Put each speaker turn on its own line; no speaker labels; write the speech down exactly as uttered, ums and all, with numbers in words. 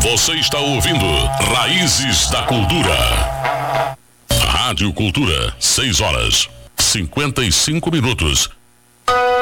Você está ouvindo Raízes da Cultura. Rádio Cultura, seis horas, cinquenta e cinco minutos.